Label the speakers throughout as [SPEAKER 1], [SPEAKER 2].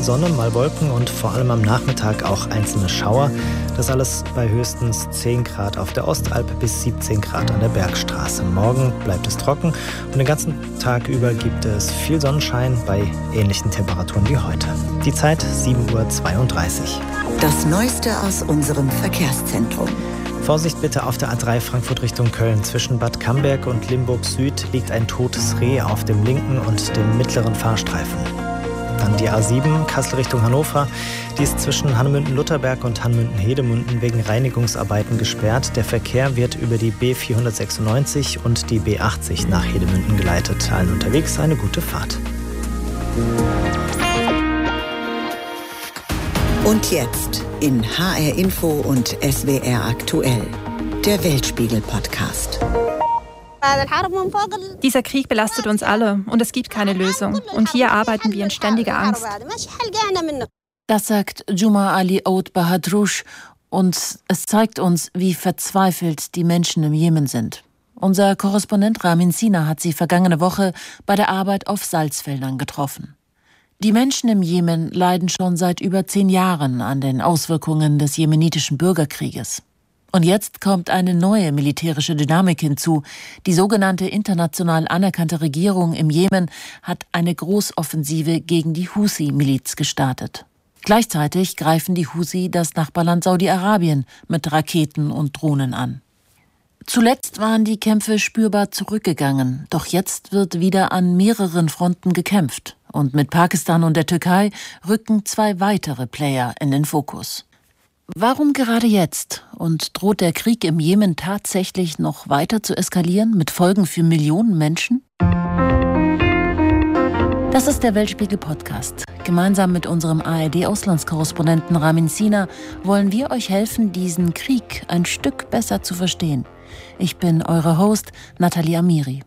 [SPEAKER 1] Sonne, mal Wolken und vor allem am Nachmittag auch einzelne Schauer. Das alles bei höchstens 10 Grad auf der Ostalb bis 17 Grad an der Bergstraße. Morgen bleibt es trocken und den ganzen Tag über gibt es viel Sonnenschein bei ähnlichen Temperaturen wie heute. Die Zeit 7:32 Uhr.
[SPEAKER 2] Das Neueste aus unserem Verkehrszentrum.
[SPEAKER 1] Vorsicht bitte auf der A3 Frankfurt Richtung Köln. Zwischen Bad Camberg und Limburg Süd liegt ein totes Reh auf dem linken und dem mittleren Fahrstreifen. Dann die A7 Kassel Richtung Hannover. Die ist zwischen Hannemünden-Lutherberg und Hannemünden-Hedemünden wegen Reinigungsarbeiten gesperrt. Der Verkehr wird über die B496 und die B80 nach Hedemünden geleitet. Allen unterwegs eine gute Fahrt.
[SPEAKER 2] Und jetzt in HR Info und SWR Aktuell, der Weltspiegel-Podcast.
[SPEAKER 3] Dieser Krieg belastet uns alle und es gibt keine Lösung. Und hier arbeiten wir in ständiger Angst.
[SPEAKER 4] Das sagt Juma Ali Oud Bahadrouche und es zeigt uns, wie verzweifelt die Menschen im Jemen sind. Unser Korrespondent Ramin Sina hat sie vergangene Woche bei der Arbeit auf Salzfeldern getroffen. Die Menschen im Jemen leiden schon seit über 10 Jahren an den Auswirkungen des jemenitischen Bürgerkrieges. Und jetzt kommt eine neue militärische Dynamik hinzu. Die sogenannte international anerkannte Regierung im Jemen hat eine Großoffensive gegen die Husi-Miliz gestartet. Gleichzeitig greifen die Husi das Nachbarland Saudi-Arabien mit Raketen und Drohnen an. Zuletzt waren die Kämpfe spürbar zurückgegangen, doch jetzt wird wieder an mehreren Fronten gekämpft. Und mit Pakistan und der Türkei rücken 2 weitere Player in den Fokus. Warum gerade jetzt? Und droht der Krieg im Jemen tatsächlich noch weiter zu eskalieren, mit Folgen für Millionen Menschen? Das ist der Weltspiegel-Podcast. Gemeinsam mit unserem ARD-Auslandskorrespondenten Ramin Sina wollen wir euch helfen, diesen Krieg ein Stück besser zu verstehen. Ich bin eure Host, Nathalie Amiri.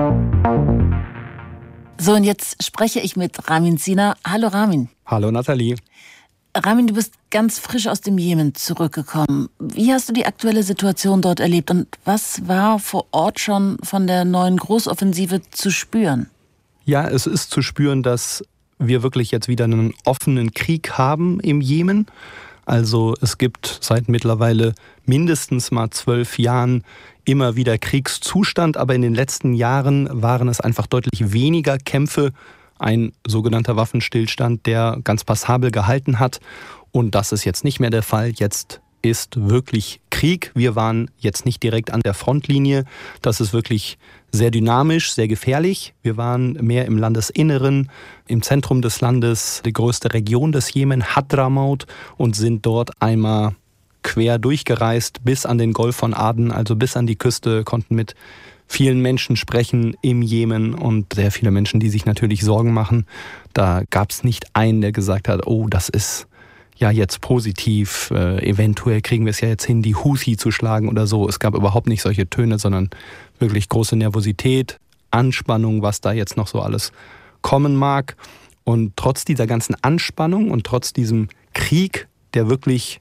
[SPEAKER 4] So, und jetzt spreche ich mit Ramin Sina. Hallo Ramin.
[SPEAKER 5] Hallo Nathalie.
[SPEAKER 4] Ramin, du bist ganz frisch aus dem Jemen zurückgekommen. Wie hast du die aktuelle Situation dort erlebt und was war vor Ort schon von der neuen Großoffensive zu spüren?
[SPEAKER 5] Ja, es ist zu spüren, dass wir wirklich jetzt wieder einen offenen Krieg haben im Jemen. Also es gibt seit mittlerweile mindestens mal 12 Jahren immer wieder Kriegszustand, aber in den letzten Jahren waren es einfach deutlich weniger Kämpfe, ein sogenannter Waffenstillstand, der ganz passabel gehalten hat. Und das ist jetzt nicht mehr der Fall. Jetzt ist wirklich Krieg. Wir waren jetzt nicht direkt an der Frontlinie. Das ist wirklich sehr dynamisch, sehr gefährlich. Wir waren mehr im Landesinneren, im Zentrum des Landes, die größte Region des Jemen, Hadramaut, und sind dort einmal quer durchgereist bis an den Golf von Aden, also bis an die Küste, konnten mit vielen Menschen sprechen im Jemen und sehr viele Menschen, die sich natürlich Sorgen machen. Da gab es nicht einen, der gesagt hat, oh, das ist ja jetzt positiv, eventuell kriegen wir es ja jetzt hin, die Houthi zu schlagen oder so. Es gab überhaupt nicht solche Töne, sondern wirklich große Nervosität, Anspannung, was da jetzt noch so alles kommen mag. Und trotz dieser ganzen Anspannung und trotz diesem Krieg, der wirklich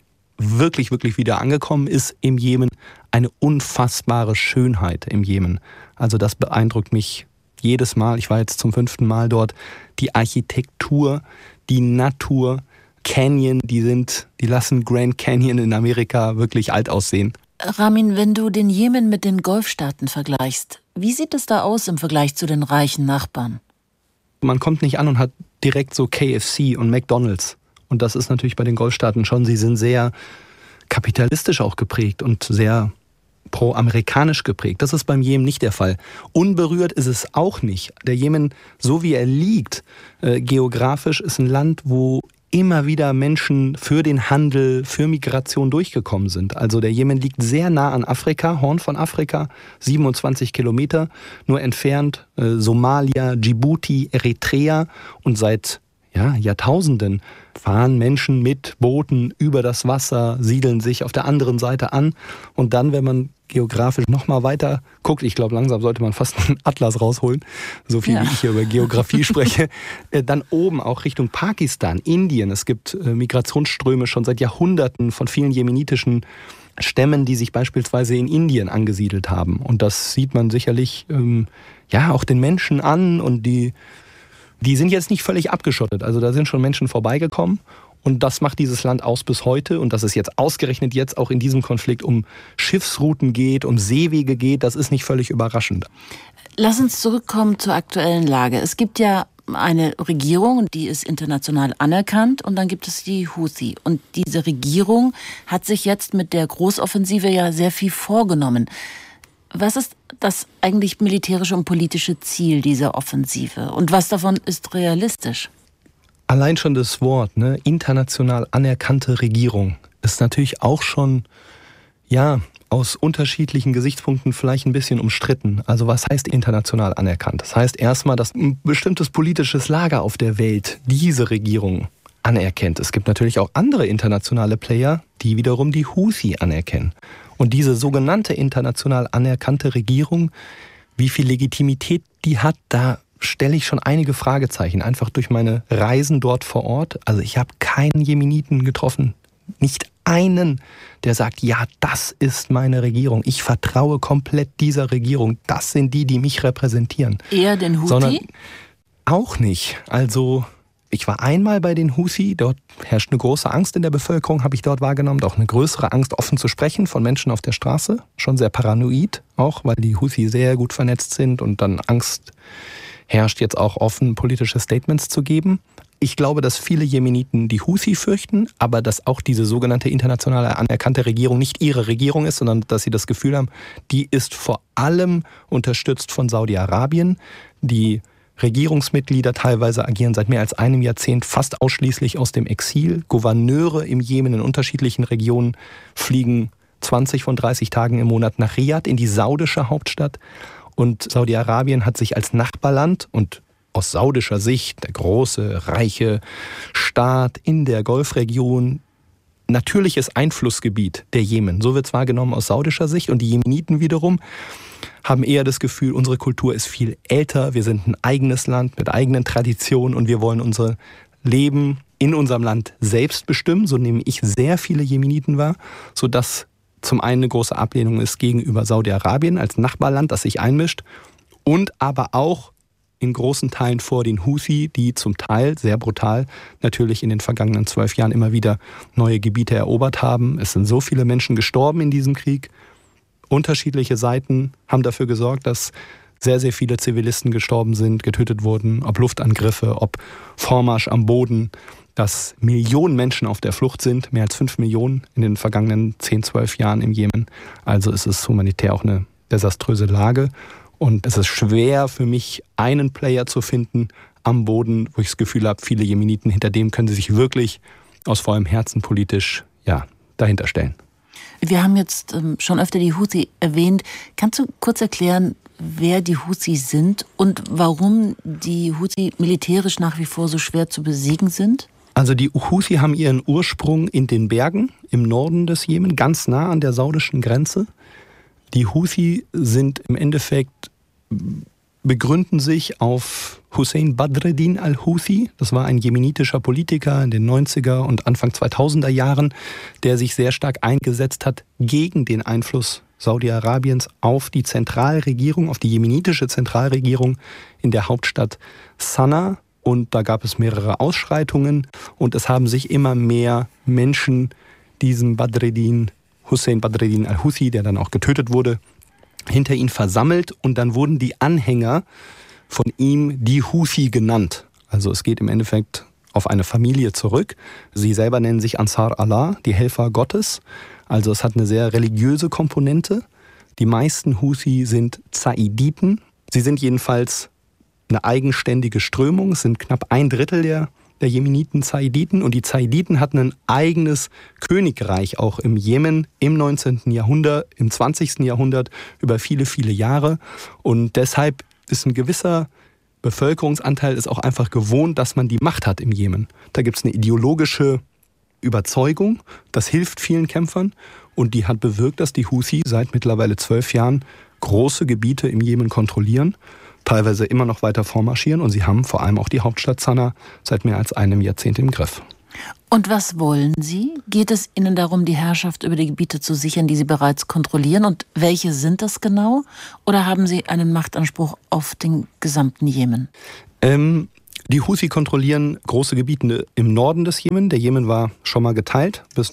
[SPEAKER 5] wieder angekommen ist im Jemen, eine unfassbare Schönheit im Jemen. Also das beeindruckt mich jedes Mal. Ich war jetzt zum 5. Mal dort. Die Architektur, die Natur, Canyon, die lassen Grand Canyon in Amerika wirklich alt aussehen.
[SPEAKER 4] Ramin, wenn du den Jemen mit den Golfstaaten vergleichst, wie sieht es da aus im Vergleich zu den reichen Nachbarn?
[SPEAKER 5] Man kommt nicht an und hat direkt so KFC und McDonald's. Und das ist natürlich bei den Golfstaaten schon, sie sind sehr kapitalistisch auch geprägt und sehr pro-amerikanisch geprägt. Das ist beim Jemen nicht der Fall. Unberührt ist es auch nicht. Der Jemen, so wie er liegt, geografisch ist ein Land, wo immer wieder Menschen für den Handel, für Migration durchgekommen sind. Also der Jemen liegt sehr nah an Afrika, Horn von Afrika, 27 Kilometer nur entfernt, Somalia, Djibouti, Eritrea, und seit Jahrtausenden fahren Menschen mit Booten über das Wasser, siedeln sich auf der anderen Seite an. Und dann, wenn man geografisch noch mal weiter guckt, ich glaube, langsam sollte man fast einen Atlas rausholen, so viel wie ich hier über Geografie spreche, dann oben auch Richtung Pakistan, Indien. Es gibt Migrationsströme schon seit Jahrhunderten von vielen jemenitischen Stämmen, die sich beispielsweise in Indien angesiedelt haben. Und das sieht man sicherlich auch den Menschen an, und die Die sind jetzt nicht völlig abgeschottet. Also da sind schon Menschen vorbeigekommen. Und das macht dieses Land aus bis heute. Und dass es jetzt ausgerechnet jetzt auch in diesem Konflikt um Schiffsrouten geht, um Seewege geht, das ist nicht völlig überraschend.
[SPEAKER 4] Lass uns zurückkommen zur aktuellen Lage. Es gibt ja eine Regierung, die ist international anerkannt, und dann gibt es die Houthi. Und diese Regierung hat sich jetzt mit der Großoffensive ja sehr viel vorgenommen. Was ist das eigentlich militärische und politische Ziel dieser Offensive? Und was davon ist realistisch?
[SPEAKER 5] Allein schon das Wort, ne, international anerkannte Regierung, ist natürlich auch schon, ja, aus unterschiedlichen Gesichtspunkten vielleicht ein bisschen umstritten. Also was heißt international anerkannt? Das heißt erstmal, dass ein bestimmtes politisches Lager auf der Welt diese Regierung anerkennt. Es gibt natürlich auch andere internationale Player, die wiederum die Houthi anerkennen. Und diese sogenannte international anerkannte Regierung, wie viel Legitimität die hat, da stelle ich schon einige Fragezeichen, einfach durch meine Reisen dort vor Ort. Also ich habe keinen Jemeniten getroffen, nicht einen, der sagt, ja, das ist meine Regierung. Ich vertraue komplett dieser Regierung. Das sind die mich repräsentieren.
[SPEAKER 4] Eher den Houthi?
[SPEAKER 5] Sondern auch nicht. Also ich war einmal bei den Houthi, dort herrscht eine große Angst in der Bevölkerung, habe ich dort wahrgenommen, auch eine größere Angst, offen zu sprechen von Menschen auf der Straße. Schon sehr paranoid auch, weil die Houthi sehr gut vernetzt sind und dann Angst herrscht, jetzt auch offen politische Statements zu geben. Ich glaube, dass viele Jemeniten die Houthi fürchten, aber dass auch diese sogenannte internationale anerkannte Regierung nicht ihre Regierung ist, sondern dass sie das Gefühl haben, die ist vor allem unterstützt von Saudi-Arabien. Die Regierungsmitglieder teilweise agieren seit mehr als einem Jahrzehnt fast ausschließlich aus dem Exil. Gouverneure im Jemen in unterschiedlichen Regionen fliegen 20 von 30 Tagen im Monat nach Riad, in die saudische Hauptstadt. Und Saudi-Arabien hat sich als Nachbarland und aus saudischer Sicht der große, reiche Staat in der Golfregion, natürliches Einflussgebiet der Jemen. So wird es wahrgenommen aus saudischer Sicht. Und die Jemeniten wiederum haben eher das Gefühl, unsere Kultur ist viel älter, wir sind ein eigenes Land mit eigenen Traditionen und wir wollen unser Leben in unserem Land selbst bestimmen. So nehme ich sehr viele Jemeniten wahr, sodass zum einen eine große Ablehnung ist gegenüber Saudi-Arabien als Nachbarland, das sich einmischt, und aber auch in großen Teilen vor den Houthi, die zum Teil sehr brutal natürlich in den vergangenen 12 Jahren immer wieder neue Gebiete erobert haben. Es sind so viele Menschen gestorben in diesem Krieg. Unterschiedliche Seiten haben dafür gesorgt, dass sehr, sehr viele Zivilisten gestorben sind, getötet wurden, ob Luftangriffe, ob Vormarsch am Boden, dass Millionen Menschen auf der Flucht sind, mehr als 5 Millionen in den vergangenen 10, 12 Jahren im Jemen. Also ist es humanitär auch eine desaströse Lage. Und es ist schwer für mich, einen Player zu finden am Boden, wo ich das Gefühl habe, viele Jemeniten, hinter dem können sie sich wirklich aus vollem Herzen politisch dahinter stellen.
[SPEAKER 4] Wir haben jetzt schon öfter die Houthi erwähnt. Kannst du kurz erklären, wer die Houthi sind und warum die Houthi militärisch nach wie vor so schwer zu besiegen sind?
[SPEAKER 5] Also die Houthi haben ihren Ursprung in den Bergen im Norden des Jemen, ganz nah an der saudischen Grenze. Die Houthi sind im Endeffekt, begründen sich auf Hussein Badreddin al-Houthi. Das war ein jemenitischer Politiker in den 90er und Anfang 2000er Jahren, der sich sehr stark eingesetzt hat gegen den Einfluss Saudi-Arabiens auf die Zentralregierung, auf die jemenitische Zentralregierung in der Hauptstadt Sanaa. Und da gab es mehrere Ausschreitungen und es haben sich immer mehr Menschen diesem Hussein Badreddin al-Houthi, der dann auch getötet wurde, hinter ihn versammelt und dann wurden die Anhänger von ihm die Houthi genannt. Also es geht im Endeffekt auf eine Familie zurück. Sie selber nennen sich Ansar Allah, die Helfer Gottes. Also es hat eine sehr religiöse Komponente. Die meisten Houthi sind Zaiditen. Sie sind jedenfalls eine eigenständige Strömung. Es sind knapp 1/3 der Jemeniten Zaiditen. Und die Zaiditen hatten ein eigenes Königreich auch im Jemen im 19. Jahrhundert, im 20. Jahrhundert über viele, viele Jahre. Und deshalb ist ein gewisser Bevölkerungsanteil ist auch einfach gewohnt, dass man die Macht hat im Jemen. Da gibt es eine ideologische Überzeugung, das hilft vielen Kämpfern und die hat bewirkt, dass die Houthi seit mittlerweile 12 Jahren große Gebiete im Jemen kontrollieren, teilweise immer noch weiter vormarschieren und sie haben vor allem auch die Hauptstadt Sanaa seit mehr als einem Jahrzehnt im Griff.
[SPEAKER 4] Und was wollen Sie? Geht es Ihnen darum, die Herrschaft über die Gebiete zu sichern, die Sie bereits kontrollieren? Und welche sind das genau? Oder haben Sie einen Machtanspruch auf den gesamten Jemen?
[SPEAKER 5] Die Houthi kontrollieren große Gebiete im Norden des Jemen. Der Jemen war schon mal geteilt bis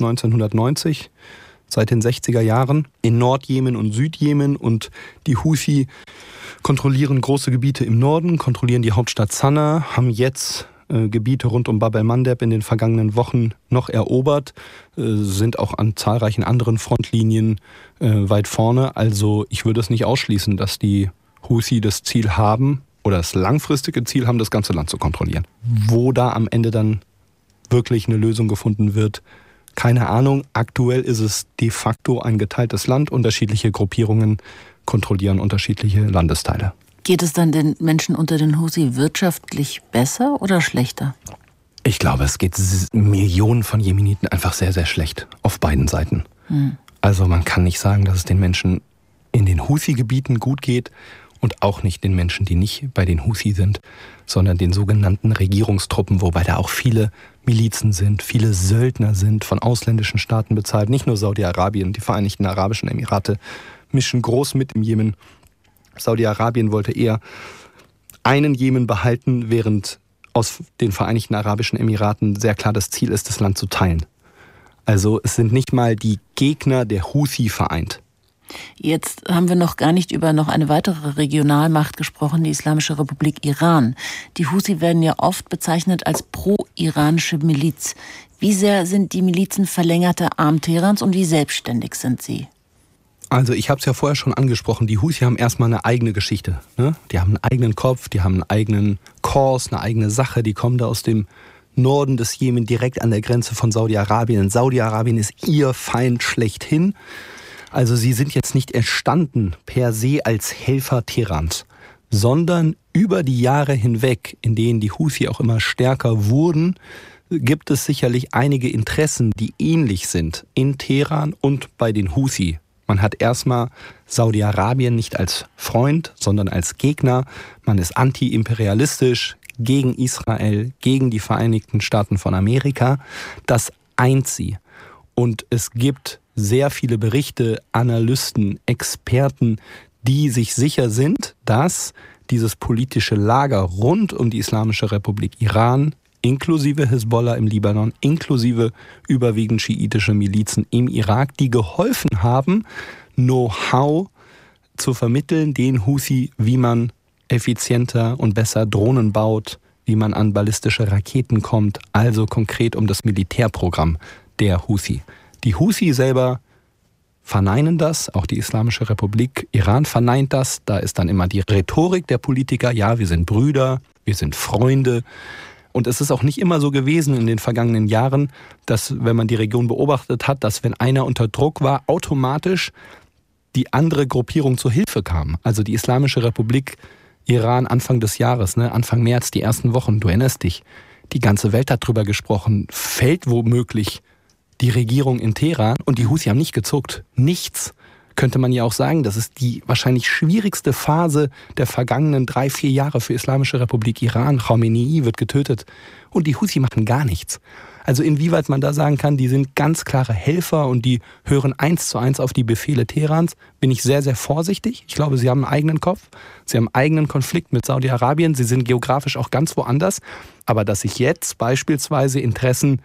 [SPEAKER 5] 1990, seit den 60er Jahren, in Nordjemen und Südjemen. Und die Houthi kontrollieren große Gebiete im Norden, kontrollieren die Hauptstadt Sanaa, haben jetzt Gebiete rund um Bab el-Mandeb in den vergangenen Wochen noch erobert, sind auch an zahlreichen anderen Frontlinien weit vorne. Also ich würde es nicht ausschließen, dass die Houthi das Ziel haben oder das langfristige Ziel haben, das ganze Land zu kontrollieren. Wo da am Ende dann wirklich eine Lösung gefunden wird, keine Ahnung. Aktuell ist es de facto ein geteiltes Land. Unterschiedliche Gruppierungen kontrollieren unterschiedliche Landesteile.
[SPEAKER 4] Geht es dann den Menschen unter den Houthi wirtschaftlich besser oder schlechter?
[SPEAKER 5] Ich glaube, es geht Millionen von Jemeniten einfach sehr, sehr schlecht auf beiden Seiten. Also man kann nicht sagen, dass es den Menschen in den Houthi-Gebieten gut geht und auch nicht den Menschen, die nicht bei den Houthi sind, sondern den sogenannten Regierungstruppen, wobei da auch viele Milizen sind, viele Söldner sind, von ausländischen Staaten bezahlt. Nicht nur Saudi-Arabien, die Vereinigten Arabischen Emirate mischen groß mit im Jemen. Saudi-Arabien wollte eher einen Jemen behalten, während aus den Vereinigten Arabischen Emiraten sehr klar das Ziel ist, das Land zu teilen. Also es sind nicht mal die Gegner der Houthi vereint.
[SPEAKER 4] Jetzt haben wir noch gar nicht über noch eine weitere Regionalmacht gesprochen, die Islamische Republik Iran. Die Houthi werden ja oft bezeichnet als pro-iranische Miliz. Wie sehr sind die Milizen verlängerte Arm Teherans und wie selbstständig sind sie?
[SPEAKER 5] Also ich habe es ja vorher schon angesprochen, die Houthi haben erstmal eine eigene Geschichte. Ne? Die haben einen eigenen Kopf, die haben einen eigenen Kurs, eine eigene Sache. Die kommen da aus dem Norden des Jemen, direkt an der Grenze von Saudi-Arabien. Saudi-Arabien ist ihr Feind schlechthin. Also sie sind jetzt nicht entstanden per se als Helfer Teherans, sondern über die Jahre hinweg, in denen die Houthi auch immer stärker wurden, gibt es sicherlich einige Interessen, die ähnlich sind in Teheran und bei den Houthi. Man hat erstmal Saudi-Arabien nicht als Freund, sondern als Gegner. Man ist anti-imperialistisch, gegen Israel, gegen die Vereinigten Staaten von Amerika. Das eint sie. Und es gibt sehr viele Berichte, Analysten, Experten, die sich sicher sind, dass dieses politische Lager rund um die Islamische Republik Iran, inklusive Hisbollah im Libanon, inklusive überwiegend schiitische Milizen im Irak, die geholfen haben, Know-how zu vermitteln, den Houthi, wie man effizienter und besser Drohnen baut, wie man an ballistische Raketen kommt, also konkret um das Militärprogramm der Houthi. Die Houthi selber verneinen das, auch die Islamische Republik Iran verneint das. Da ist dann immer die Rhetorik der Politiker, ja, wir sind Brüder, wir sind Freunde. Und es ist auch nicht immer so gewesen in den vergangenen Jahren, dass, wenn man die Region beobachtet hat, dass wenn einer unter Druck war, automatisch die andere Gruppierung zur Hilfe kam. Also die Islamische Republik Iran Anfang des Jahres, Anfang März, die ersten Wochen, du erinnerst dich, die ganze Welt hat drüber gesprochen, fällt womöglich die Regierung in Teheran und die Houthi haben nicht gezuckt. Nichts. Könnte man ja auch sagen, das ist die wahrscheinlich schwierigste Phase der vergangenen 3-4 Jahre für Islamische Republik Iran. Khamenei wird getötet und die Houthi machen gar nichts. Also inwieweit man da sagen kann, die sind ganz klare Helfer und die hören 1:1 auf die Befehle Teherans, bin ich sehr, sehr vorsichtig. Ich glaube, sie haben einen eigenen Kopf, sie haben einen eigenen Konflikt mit Saudi-Arabien, sie sind geografisch auch ganz woanders. Aber dass sich jetzt beispielsweise Interessen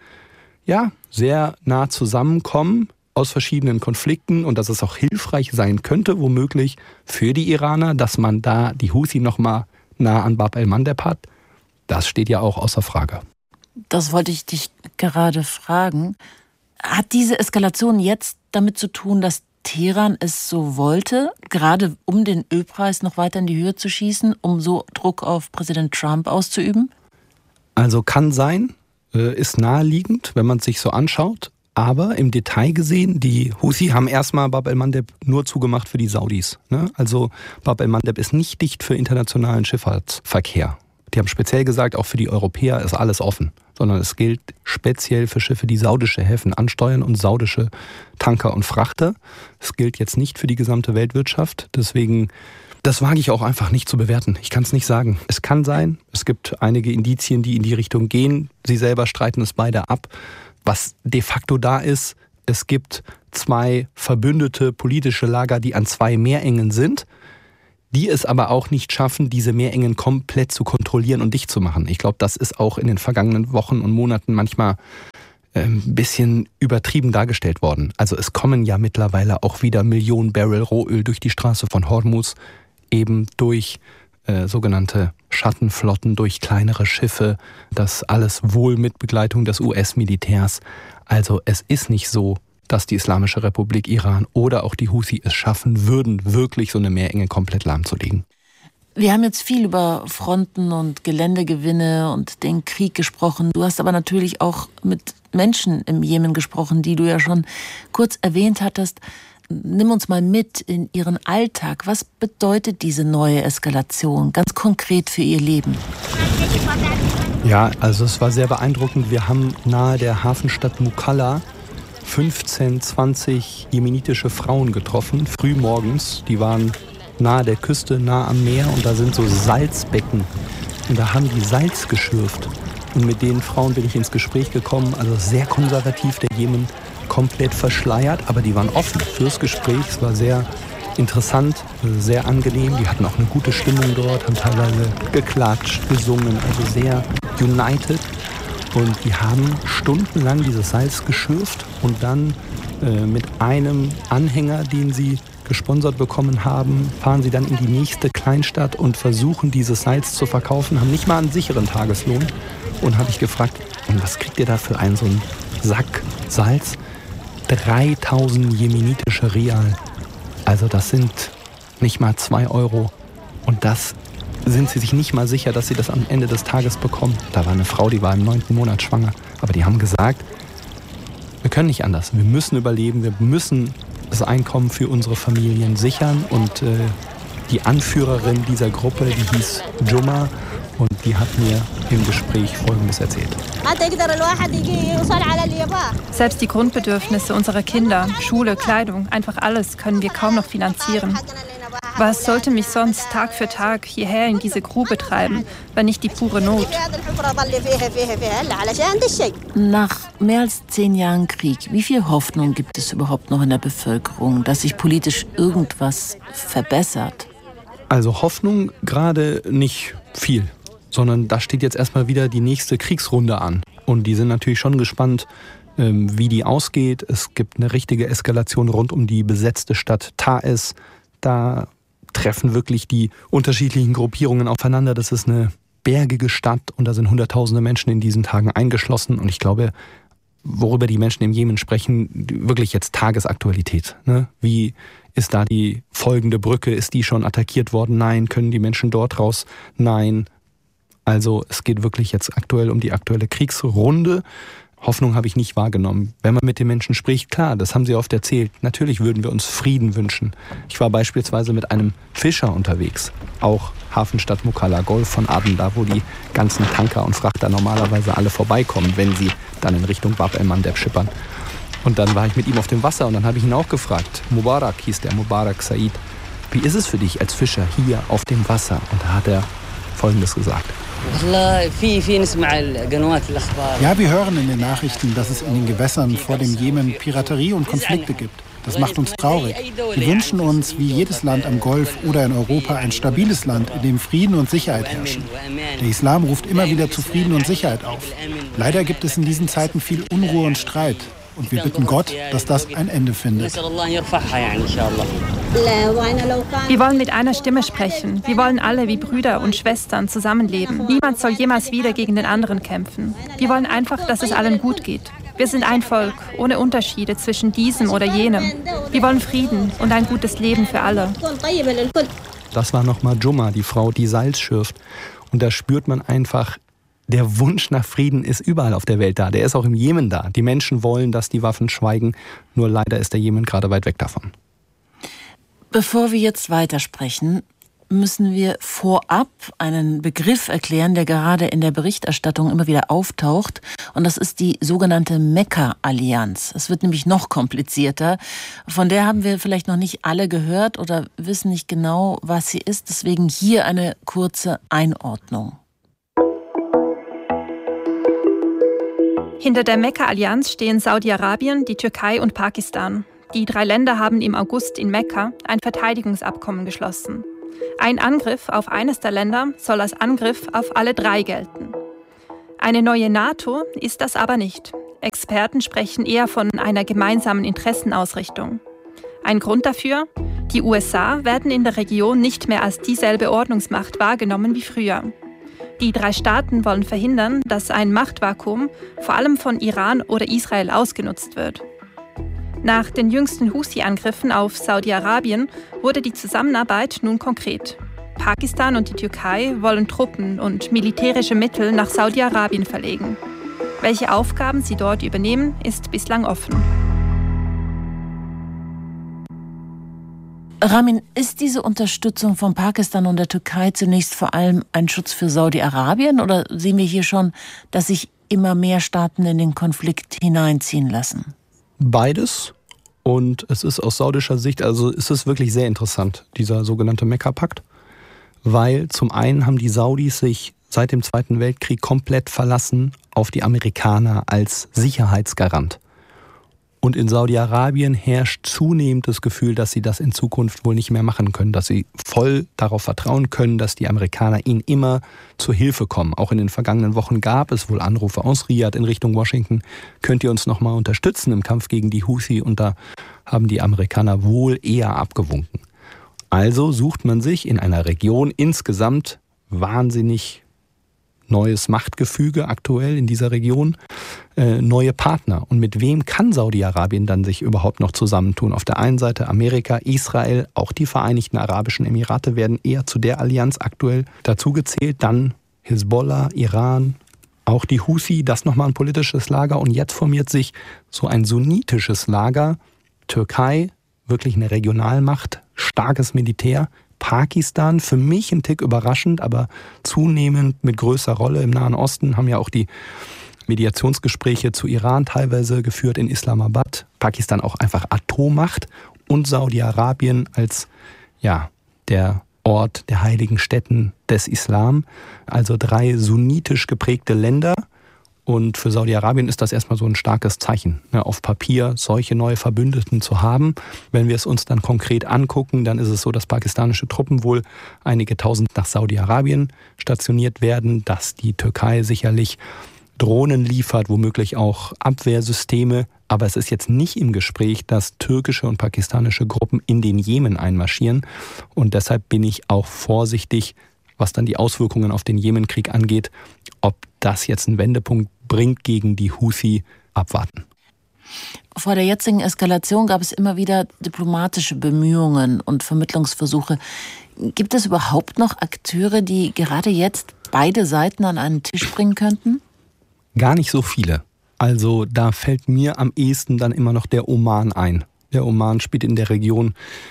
[SPEAKER 5] sehr nah zusammenkommen aus verschiedenen Konflikten und dass es auch hilfreich sein könnte, womöglich für die Iraner, dass man da die Houthi nochmal nah an Bab el-Mandeb hat, das steht ja auch außer Frage.
[SPEAKER 4] Das wollte ich dich gerade fragen. Hat diese Eskalation jetzt damit zu tun, dass Teheran es so wollte, gerade um den Ölpreis noch weiter in die Höhe zu schießen, um so Druck auf Präsident Trump auszuüben?
[SPEAKER 5] Also kann sein, ist naheliegend, wenn man es sich so anschaut. Aber im Detail gesehen, die Houthi haben erstmal Bab el-Mandeb nur zugemacht für die Saudis. Also Bab el-Mandeb ist nicht dicht für internationalen Schifffahrtsverkehr. Die haben speziell gesagt, auch für die Europäer ist alles offen. Sondern es gilt speziell für Schiffe, die saudische Häfen ansteuern und saudische Tanker und Frachter. Es gilt jetzt nicht für die gesamte Weltwirtschaft. Deswegen, das wage ich auch einfach nicht zu bewerten. Ich kann es nicht sagen. Es kann sein, es gibt einige Indizien, die in die Richtung gehen. Sie selber streiten es beide ab. Was de facto da ist, es gibt 2 verbündete politische Lager, die an 2 Meerengen sind, die es aber auch nicht schaffen, diese Meerengen komplett zu kontrollieren und dicht zu machen. Ich glaube, das ist auch in den vergangenen Wochen und Monaten manchmal ein bisschen übertrieben dargestellt worden. Also es kommen ja mittlerweile auch wieder Millionen Barrel Rohöl durch die Straße von Hormuz, eben durch sogenannte Schattenflotten, durch kleinere Schiffe, das alles wohl mit Begleitung des US-Militärs. Also es ist nicht so, dass die Islamische Republik Iran oder auch die Houthi es schaffen würden, wirklich so eine Meerenge komplett lahmzulegen.
[SPEAKER 4] Wir haben jetzt viel über Fronten und Geländegewinne und den Krieg gesprochen. Du hast aber natürlich auch mit Menschen im Jemen gesprochen, die du ja schon kurz erwähnt hattest. Nimm uns mal mit in ihren Alltag. Was bedeutet diese neue Eskalation ganz konkret für ihr Leben?
[SPEAKER 5] Ja, also es war sehr beeindruckend. Wir haben nahe der Hafenstadt Mukalla 15, 20 jemenitische Frauen getroffen, früh morgens. Die waren nahe der Küste, nah am Meer und da sind so Salzbecken. Und da haben die Salz geschürft. Und mit den Frauen bin ich ins Gespräch gekommen. Also sehr konservativ, der Jemen komplett verschleiert, aber die waren offen fürs Gespräch. Es war sehr interessant, sehr angenehm. Die hatten auch eine gute Stimmung dort, haben teilweise geklatscht, gesungen, also sehr united. Und die haben stundenlang dieses Salz geschürft und dann mit einem Anhänger, den sie gesponsert bekommen haben, fahren sie dann in die nächste Kleinstadt und versuchen, dieses Salz zu verkaufen, haben nicht mal einen sicheren Tageslohn. Und habe ich gefragt, was kriegt ihr da für einen so einen Sack Salz? 3000 jemenitische Rial. Also das sind nicht mal 2 Euro. Und das sind sie sich nicht mal sicher, dass sie das am Ende des Tages bekommen. Da war eine Frau, die war im 9. Monat schwanger. Aber die haben gesagt, wir können nicht anders. Wir müssen überleben, wir müssen das Einkommen für unsere Familien sichern. Und die Anführerin dieser Gruppe, die hieß Juma, und die hat mir im Gespräch Folgendes erzählt.
[SPEAKER 3] Selbst die Grundbedürfnisse unserer Kinder, Schule, Kleidung, einfach alles können wir kaum noch finanzieren. Was sollte mich sonst Tag für Tag hierher in diese Grube treiben, wenn nicht die pure Not?
[SPEAKER 4] Nach mehr als 10 Jahren Krieg, wie viel Hoffnung gibt es überhaupt noch in der Bevölkerung, dass sich politisch irgendwas verbessert?
[SPEAKER 5] Also Hoffnung gerade nicht viel, sondern da steht jetzt erstmal wieder die nächste Kriegsrunde an. Und die sind natürlich schon gespannt, wie die ausgeht. Es gibt eine richtige Eskalation rund um die besetzte Stadt Taiz. Da treffen wirklich die unterschiedlichen Gruppierungen aufeinander. Das ist eine bergige Stadt und da sind Hunderttausende Menschen in diesen Tagen eingeschlossen. Und ich glaube, worüber die Menschen im Jemen sprechen, wirklich jetzt Tagesaktualität. Ne? Wie ist da die folgende Brücke? Ist die schon attackiert worden? Nein. Können die Menschen dort raus? Nein. Also es geht wirklich jetzt aktuell um die aktuelle Kriegsrunde. Hoffnung habe ich nicht wahrgenommen. Wenn man mit den Menschen spricht, klar, das haben sie oft erzählt. Natürlich würden wir uns Frieden wünschen. Ich war beispielsweise mit einem Fischer unterwegs, auch Hafenstadt Mukalla, Golf von Aden, da wo die ganzen Tanker und Frachter normalerweise alle vorbeikommen, wenn sie dann in Richtung Bab el-Mandeb schippern. Und dann war ich mit ihm auf dem Wasser und dann habe ich ihn auch gefragt, Mubarak hieß der, Mubarak Said, wie ist es für dich als Fischer hier auf dem Wasser? Und da hat er Folgendes gesagt.
[SPEAKER 6] Ja, wir hören in den Nachrichten, dass es in den Gewässern vor dem Jemen Piraterie und Konflikte gibt. Das macht uns traurig. Wir wünschen uns, wie jedes Land am Golf oder in Europa, ein stabiles Land, in dem Frieden und Sicherheit herrschen. Der Islam ruft immer wieder zu Frieden und Sicherheit auf. Leider gibt es in diesen Zeiten viel Unruhe und Streit. Und wir bitten Gott, dass das ein Ende findet.
[SPEAKER 3] Wir wollen mit einer Stimme sprechen. Wir wollen alle wie Brüder und Schwestern zusammenleben. Niemand soll jemals wieder gegen den anderen kämpfen. Wir wollen einfach, dass es allen gut geht. Wir sind ein Volk, ohne Unterschiede zwischen diesem oder jenem. Wir wollen Frieden und ein gutes Leben für alle.
[SPEAKER 5] Das war nochmal Juma, die Frau, die Salz schürft. Und da spürt man einfach, der Wunsch nach Frieden ist überall auf der Welt da. Der ist auch im Jemen da. Die Menschen wollen, dass die Waffen schweigen. Nur leider ist der Jemen gerade weit weg davon.
[SPEAKER 4] Bevor wir jetzt weitersprechen, müssen wir vorab einen Begriff erklären, der gerade in der Berichterstattung immer wieder auftaucht. Und das ist die sogenannte Mekka-Allianz. Es wird nämlich noch komplizierter. Von der haben wir vielleicht noch nicht alle gehört oder wissen nicht genau, was sie ist. Deswegen hier eine kurze Einordnung.
[SPEAKER 3] Hinter der Mekka-Allianz stehen Saudi-Arabien, die Türkei und Pakistan. Die 3 Länder haben im August in Mekka ein Verteidigungsabkommen geschlossen. Ein Angriff auf eines der Länder soll als Angriff auf alle 3 gelten. Eine neue NATO ist das aber nicht. Experten sprechen eher von einer gemeinsamen Interessenausrichtung. Ein Grund dafür: die USA werden in der Region nicht mehr als dieselbe Ordnungsmacht wahrgenommen wie früher. Die 3 Staaten wollen verhindern, dass ein Machtvakuum vor allem von Iran oder Israel ausgenutzt wird. Nach den jüngsten Houthi-Angriffen auf Saudi-Arabien wurde die Zusammenarbeit nun konkret. Pakistan und die Türkei wollen Truppen und militärische Mittel nach Saudi-Arabien verlegen. Welche Aufgaben sie dort übernehmen, ist bislang offen.
[SPEAKER 4] Ramin, ist diese Unterstützung von Pakistan und der Türkei zunächst vor allem ein Schutz für Saudi-Arabien oder sehen wir hier schon, dass sich immer mehr Staaten in den Konflikt hineinziehen lassen?
[SPEAKER 5] Beides. Und es ist aus saudischer Sicht, also ist es wirklich sehr interessant, dieser sogenannte Mekka-Pakt. Weil zum einen haben die Saudis sich seit dem Zweiten Weltkrieg komplett verlassen auf die Amerikaner als Sicherheitsgarant. Und in Saudi-Arabien herrscht zunehmend das Gefühl, dass sie das in Zukunft wohl nicht mehr machen können, dass sie voll darauf vertrauen können, dass die Amerikaner ihnen immer zur Hilfe kommen. Auch in den vergangenen Wochen gab es wohl Anrufe aus Riyadh in Richtung Washington. Könnt ihr uns nochmal unterstützen im Kampf gegen die Houthi? Und da haben die Amerikaner wohl eher abgewunken. Also sucht man sich in einer Region insgesamt wahnsinnig neues Machtgefüge aktuell in dieser Region, neue Partner. Und mit wem kann Saudi-Arabien dann sich überhaupt noch zusammentun? Auf der einen Seite Amerika, Israel, auch die Vereinigten Arabischen Emirate werden eher zu der Allianz aktuell dazugezählt. Dann Hisbollah, Iran, auch die Houthi, das nochmal ein politisches Lager. Und jetzt formiert sich so ein sunnitisches Lager. Türkei, wirklich eine Regionalmacht, starkes Militär. Pakistan, für mich ein Tick überraschend, aber zunehmend mit größerer Rolle im Nahen Osten, haben ja auch die Mediationsgespräche zu Iran teilweise geführt in Islamabad. Pakistan auch einfach Atommacht und Saudi-Arabien als der Ort der heiligen Stätten des Islam. Also 3 sunnitisch geprägte Länder. Und für Saudi-Arabien ist das erstmal so ein starkes Zeichen, auf Papier solche neue Verbündeten zu haben. Wenn wir es uns dann konkret angucken, dann ist es so, dass pakistanische Truppen wohl einige tausend nach Saudi-Arabien stationiert werden, dass die Türkei sicherlich Drohnen liefert, womöglich auch Abwehrsysteme. Aber es ist jetzt nicht im Gespräch, dass türkische und pakistanische Gruppen in den Jemen einmarschieren. Und deshalb bin ich auch vorsichtig, was dann die Auswirkungen auf den Jemenkrieg angeht, ob das jetzt einen Wendepunkt bringt gegen die Houthi, abwarten.
[SPEAKER 4] Vor der jetzigen Eskalation gab es immer wieder diplomatische Bemühungen und Vermittlungsversuche. Gibt es überhaupt noch Akteure, die gerade jetzt beide Seiten an einen Tisch bringen könnten?
[SPEAKER 5] Gar nicht so viele. Also da fällt mir am ehesten dann immer noch der Oman ein. Der Oman spielt in der Region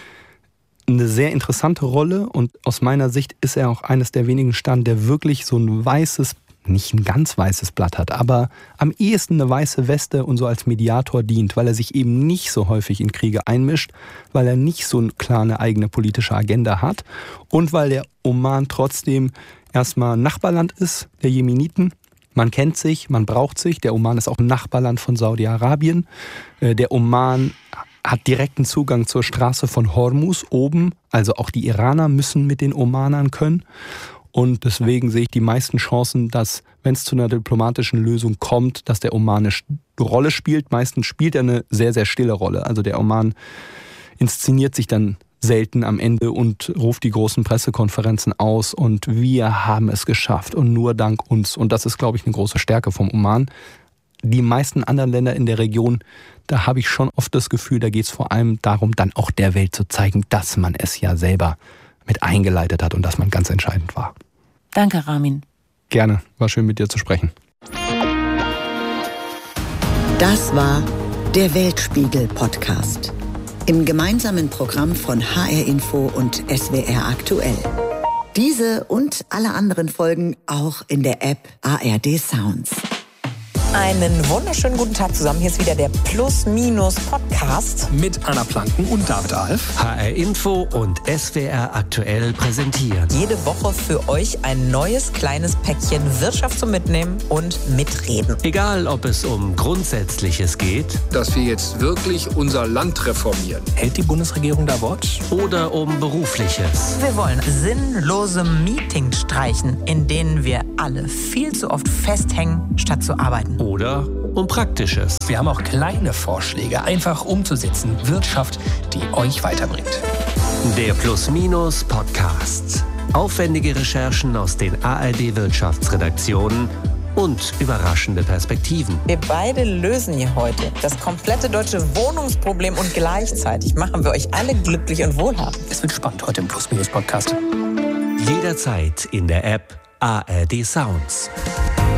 [SPEAKER 5] eine sehr interessante Rolle und aus meiner Sicht ist er auch eines der wenigen Staaten, der wirklich so ein weißes, nicht ein ganz weißes Blatt hat, aber am ehesten eine weiße Weste und so als Mediator dient, weil er sich eben nicht so häufig in Kriege einmischt, weil er nicht so klar eine eigene politische Agenda hat und weil der Oman trotzdem erstmal Nachbarland ist, der Jemeniten. Man kennt sich, man braucht sich. Der Oman ist auch ein Nachbarland von Saudi-Arabien. Der Oman hat direkten Zugang zur Straße von Hormuz oben. Also auch die Iraner müssen mit den Omanern können. Und deswegen sehe ich die meisten Chancen, dass, wenn es zu einer diplomatischen Lösung kommt, dass der Oman eine Rolle spielt. Meistens spielt er eine sehr, sehr stille Rolle. Also der Oman inszeniert sich dann selten am Ende und ruft die großen Pressekonferenzen aus und wir haben es geschafft und nur dank uns. Und das ist, glaube ich, eine große Stärke vom Oman. Die meisten anderen Länder in der Region, da habe ich schon oft das Gefühl, da geht es vor allem darum, dann auch der Welt zu zeigen, dass man es ja selber mit eingeleitet hat und dass man ganz entscheidend war.
[SPEAKER 4] Danke, Ramin.
[SPEAKER 5] Gerne, war schön mit dir zu sprechen.
[SPEAKER 2] Das war der Weltspiegel-Podcast. Im gemeinsamen Programm von HR Info und SWR Aktuell. Diese und alle anderen Folgen auch in der App ARD Sounds.
[SPEAKER 7] Einen wunderschönen guten Tag zusammen. Hier ist wieder der Plus-Minus-Podcast.
[SPEAKER 8] Mit Anna Planken und David Alf.
[SPEAKER 9] HR Info und SWR aktuell präsentieren.
[SPEAKER 7] Jede Woche für euch ein neues kleines Päckchen Wirtschaft zum Mitnehmen und Mitreden.
[SPEAKER 9] Egal, ob es um Grundsätzliches geht.
[SPEAKER 8] Dass wir jetzt wirklich unser Land reformieren. Hält die Bundesregierung da Wort?
[SPEAKER 9] Oder um Berufliches.
[SPEAKER 7] Wir wollen sinnlose Meetings streichen, in denen wir alle viel zu oft festhängen, statt zu arbeiten.
[SPEAKER 9] Oder um Praktisches.
[SPEAKER 8] Wir haben auch kleine Vorschläge, einfach umzusetzen. Wirtschaft, die euch weiterbringt.
[SPEAKER 9] Der Plus-Minus-Podcast. Aufwendige Recherchen aus den ARD-Wirtschaftsredaktionen und überraschende Perspektiven.
[SPEAKER 7] Wir beide lösen hier heute das komplette deutsche Wohnungsproblem und gleichzeitig machen wir euch alle glücklich und wohlhabend.
[SPEAKER 8] Es wird spannend heute im Plus-Minus-Podcast.
[SPEAKER 9] Jederzeit in der App ARD Sounds.